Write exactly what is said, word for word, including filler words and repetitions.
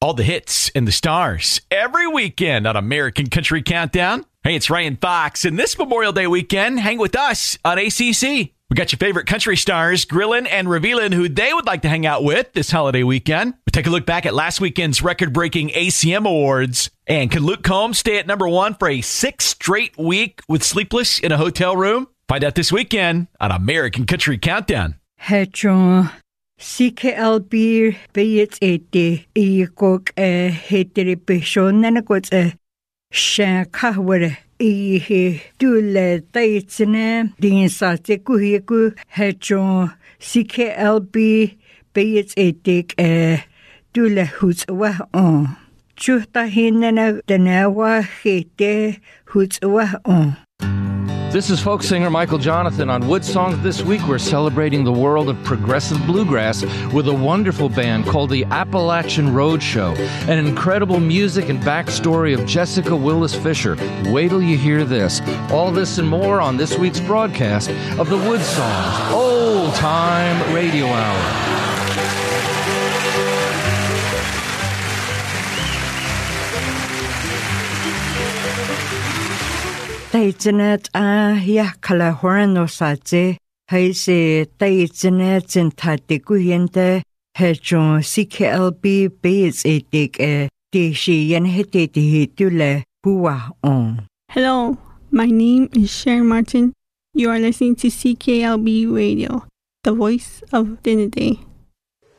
All the hits and the stars every weekend on American Country Countdown. Hey, it's Ryan Fox, and this Memorial Day weekend, hang with us on A C C. We got your favorite country stars grilling and revealing who they would like to hang out with this holiday weekend. We take a look back at last weekend's record-breaking A C M Awards. And can Luke Combs stay at number one for a sixth straight week with Sleepless in a Hotel Room? Find out this weekend on American Country Countdown. Hey, John. C K L B Bayets eighty. Ikok a heteripation and a good Shankaware. Ihe dule taitsene din sate kuhiku hecho C K L B Bayets eighty eh dule huts wa on. Chuta hinena denawa hete huts wa on. This is folk singer Michael Jonathan. On Wood Songs this week, we're celebrating the world of progressive bluegrass with a wonderful band called the Appalachian Roadshow, an incredible music and backstory of Jessica Willis Fisher. Wait till you hear this. All this and more on this week's broadcast of the Wood Songs Old Time Radio Hour. Taitzenet a ya kalahorano sace, haise taitzenet in tatikuhiente, hejon C K L B Bayets eighty e, tishi yen hete tihitule hua on. Hello, my name is Sharon Martin. You are listening to C K L B Radio, the voice of Trinidad.